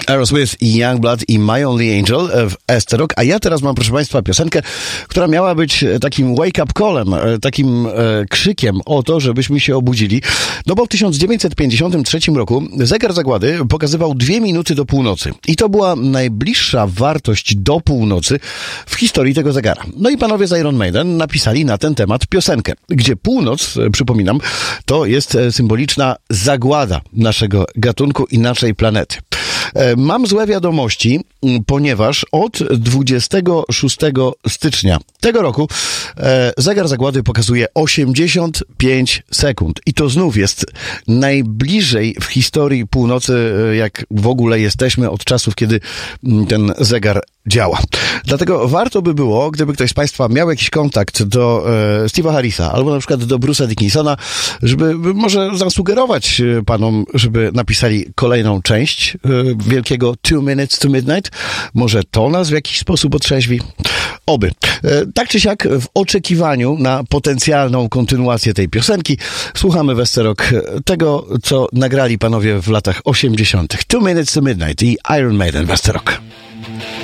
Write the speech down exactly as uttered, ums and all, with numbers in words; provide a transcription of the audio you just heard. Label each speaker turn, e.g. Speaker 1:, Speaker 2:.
Speaker 1: Aerosmith i Youngblood i My Only Angel w Ester Rock, a ja teraz mam, proszę Państwa, piosenkę, która miała być takim wake-up callem, takim e, krzykiem o to, żebyśmy się obudzili, no bo w tysiąc dziewięćset pięćdziesiątym trzecim roku zegar zagłady pokazywał dwie minuty do północy i to była najbliższa wartość do północy w historii tego zegara. No i panowie z Iron Maiden napisali na ten temat piosenkę, gdzie północ, przypominam, to jest symboliczna zagłada naszego gatunku i naszej planety. Mam złe wiadomości, ponieważ od dwudziestego szóstego stycznia tego roku zegar zagłady pokazuje osiemdziesiąt pięć sekund. I to znów jest najbliżej w historii północy, jak w ogóle jesteśmy od czasów, kiedy ten zegar działa. Dlatego warto by było, gdyby ktoś z Państwa miał jakiś kontakt do e, Steve'a Harrisa albo na przykład do Bruce'a Dickinsona, żeby może zasugerować panom, żeby napisali kolejną część e, wielkiego Two Minutes to Midnight. Może to nas w jakiś sposób otrzeźwi? Oby. E, tak czy siak, w oczekiwaniu na potencjalną kontynuację tej piosenki słuchamy w Ester Rock tego, co nagrali panowie w latach osiemdziesiątych. Two Minutes to Midnight i Iron Maiden w Ester Rock.